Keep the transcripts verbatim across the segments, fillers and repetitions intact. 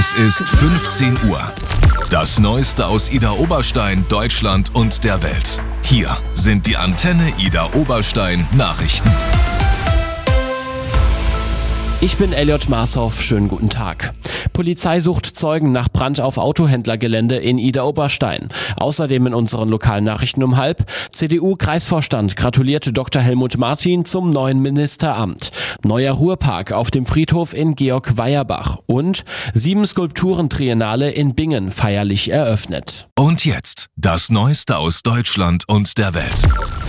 Es ist fünfzehn Uhr. Das Neueste aus Idar Oberstein, Deutschland und der Welt. Hier sind die Antenne Idar Oberstein Nachrichten. Ich bin Elliot Marshoff, schönen guten Tag. Polizei sucht Zeugen nach Brand auf Autohändlergelände in Idar Oberstein. Außerdem in unseren lokalen Nachrichten um halb. C D U-Kreisvorstand gratulierte Doktor Helmut Martin zum neuen Ministeramt. Neuer Ruhepark auf dem Friedhof in Georg Weierbach. Und sieben Skulpturentriennale in Bingen feierlich eröffnet. Und jetzt das Neueste aus Deutschland und der Welt.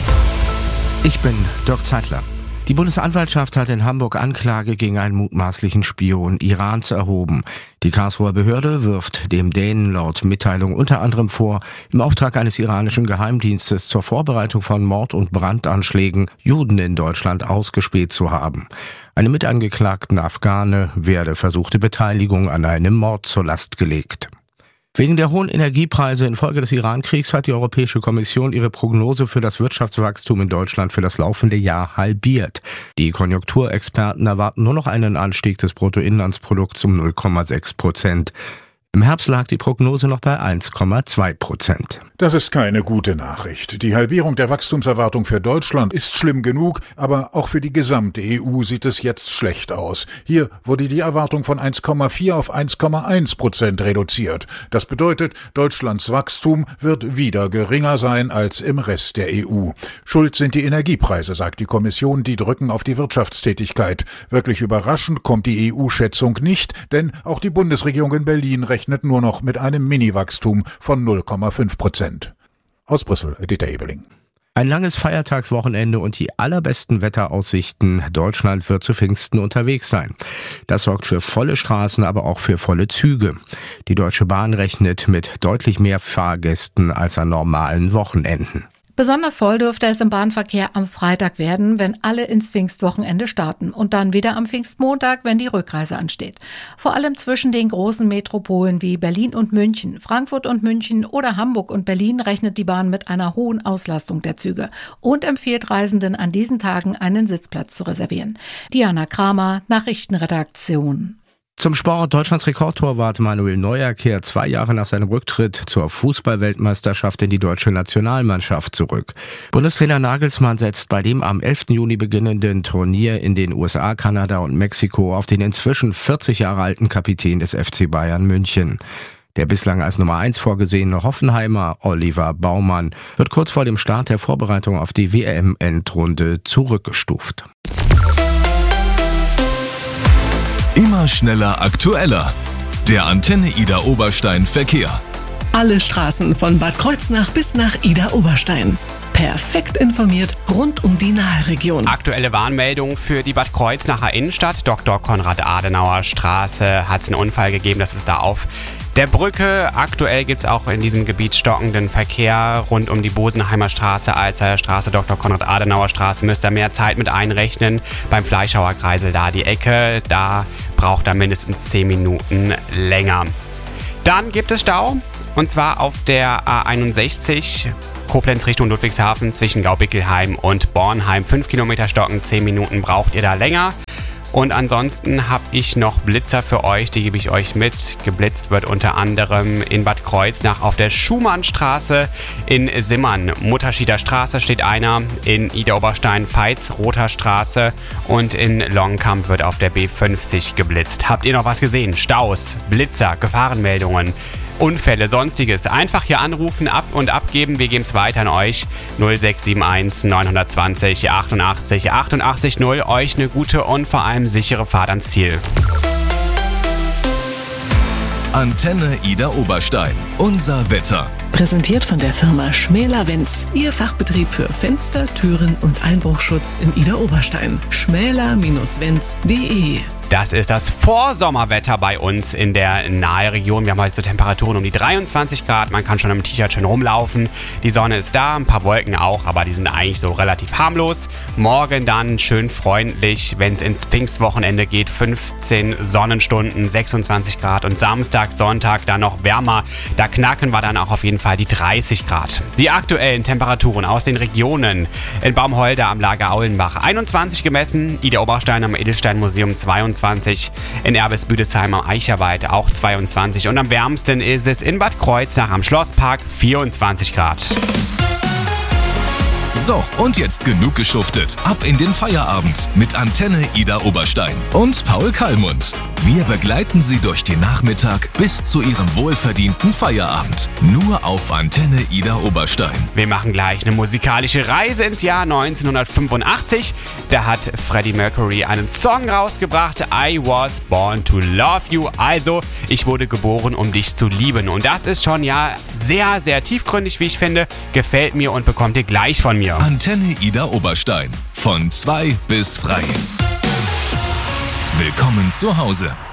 Ich bin Dirk Zeitler. Die Bundesanwaltschaft hat in Hamburg Anklage gegen einen mutmaßlichen Spion Irans erhoben. Die Karlsruher Behörde wirft dem Dänen laut Mitteilung unter anderem vor, im Auftrag eines iranischen Geheimdienstes zur Vorbereitung von Mord- und Brandanschlägen Juden in Deutschland ausgespäht zu haben. Einem mitangeklagten Afghane werde versuchte Beteiligung an einem Mord zur Last gelegt. Wegen der hohen Energiepreise infolge des Iran-Kriegs hat die Europäische Kommission ihre Prognose für das Wirtschaftswachstum in Deutschland für das laufende Jahr halbiert. Die Konjunkturexperten erwarten nur noch einen Anstieg des Bruttoinlandsprodukts um null Komma sechs Prozent. Im Herbst lag die Prognose noch bei eins Komma zwei Prozent. Das ist keine gute Nachricht. Die Halbierung der Wachstumserwartung für Deutschland ist schlimm genug, aber auch für die gesamte E U sieht es jetzt schlecht aus. Hier wurde die Erwartung von eins Komma vier auf eins Komma eins Prozent reduziert. Das bedeutet, Deutschlands Wachstum wird wieder geringer sein als im Rest der E U. Schuld sind die Energiepreise, sagt die Kommission, die drücken auf die Wirtschaftstätigkeit. Wirklich überraschend kommt die E U-Schätzung nicht, denn auch die Bundesregierung in Berlin rechnet rechnet nur noch mit einem Mini-Wachstum von null Komma fünf Prozent. Aus Brüssel, Dieter Ebeling. Ein langes Feiertagswochenende und die allerbesten Wetteraussichten. Deutschland wird zu Pfingsten unterwegs sein. Das sorgt für volle Straßen, aber auch für volle Züge. Die Deutsche Bahn rechnet mit deutlich mehr Fahrgästen als an normalen Wochenenden. Besonders voll dürfte es im Bahnverkehr am Freitag werden, wenn alle ins Pfingstwochenende starten und dann wieder am Pfingstmontag, wenn die Rückreise ansteht. Vor allem zwischen den großen Metropolen wie Berlin und München, Frankfurt und München oder Hamburg und Berlin rechnet die Bahn mit einer hohen Auslastung der Züge und empfiehlt Reisenden an diesen Tagen einen Sitzplatz zu reservieren. Diana Kramer, Nachrichtenredaktion. Zum Sport. Deutschlands Rekordtorwart Manuel Neuer kehrt zwei Jahre nach seinem Rücktritt zur Fußball-Weltmeisterschaft in die deutsche Nationalmannschaft zurück. Bundestrainer Nagelsmann setzt bei dem am elften Juni beginnenden Turnier in den U S A, Kanada und Mexiko auf den inzwischen vierzig Jahre alten Kapitän des F C Bayern München. Der bislang als Nummer eins vorgesehene Hoffenheimer Oliver Baumann wird kurz vor dem Start der Vorbereitung auf die W M-Endrunde zurückgestuft. Immer schneller, aktueller. Der Antenne Idar Oberstein Verkehr. Alle Straßen von Bad Kreuznach bis nach Idar Oberstein. Perfekt informiert rund um die Nahregion. Aktuelle Warnmeldung für die Bad Kreuznacher Innenstadt. Doktor Konrad-Adenauer Straße hat es einen Unfall gegeben. Das ist da auf der Brücke. Aktuell gibt es auch in diesem Gebiet stockenden Verkehr rund um die Bosenheimer Straße, Alzheimer Straße, Doktor Konrad-Adenauer Straße. Müsst ihr mehr Zeit mit einrechnen. Beim Fleischhauer Kreisel da die Ecke, da braucht er mindestens zehn Minuten länger. Dann gibt es Stau, und zwar auf der A einundsechzig Koblenz Richtung Ludwigshafen zwischen Gaubickelheim und Bornheim. fünf Kilometer stocken, zehn Minuten braucht ihr da länger. Und ansonsten habe ich noch Blitzer für euch, die gebe ich euch mit. Geblitzt wird unter anderem in Bad Kreuznach auf der Schumannstraße, in Simmern, Mutterschieder Straße steht einer, in Idar Oberstein, Veits, Roter Straße und in Longkamp wird auf der B fünfzig geblitzt. Habt ihr noch was gesehen? Staus, Blitzer, Gefahrenmeldungen, Unfälle, Sonstiges. Einfach hier anrufen, ab und abgeben. Wir geben es weiter an euch. null sechs sieben eins neun zwei null achtundachtzig achtundachtzig null. Euch eine gute und vor allem sichere Fahrt ans Ziel. Antenne Idar Oberstein. Unser Wetter. Präsentiert von der Firma Schmäler-Wenz. Ihr Fachbetrieb für Fenster, Türen und Einbruchschutz in Idar Oberstein. schmäler Bindestrich wenz punkt de. Das ist das Vorsommerwetter bei uns in der Nahregion. Wir haben heute so Temperaturen um die dreiundzwanzig Grad. Man kann schon im T-Shirt schön rumlaufen. Die Sonne ist da, ein paar Wolken auch, aber die sind eigentlich so relativ harmlos. Morgen dann schön freundlich, wenn es ins Pfingstwochenende geht. fünfzehn Sonnenstunden, sechsundzwanzig Grad und Samstag, Sonntag dann noch wärmer. Da knacken wir dann auch auf jeden Fall die dreißig Grad. Die aktuellen Temperaturen aus den Regionen: in Baumholder am Lager Aulenbach einundzwanzig gemessen, Idar Oberstein am Edelsteinmuseum zweiundzwanzig, zweiundzwanzig, in Erbes-Büdesheim am Eicherwald auch zweiundzwanzig und am wärmsten ist es in Bad Kreuznach am Schlosspark vierundzwanzig Grad. So, und jetzt genug geschuftet. Ab in den Feierabend mit Antenne Ida Oberstein und Paul Kallmund. Wir begleiten Sie durch den Nachmittag bis zu Ihrem wohlverdienten Feierabend. Nur auf Antenne Ida Oberstein. Wir machen gleich eine musikalische Reise ins Jahr neunzehnhundertfünfundachtzig. Da hat Freddie Mercury einen Song rausgebracht, I Was Born to Love You. Also, ich wurde geboren, um dich zu lieben. Und das ist schon ja sehr, sehr tiefgründig, wie ich finde. Gefällt mir und bekommt ihr gleich von mir. Antenne Ida Oberstein. Von zwei bis frei. Willkommen zu Hause.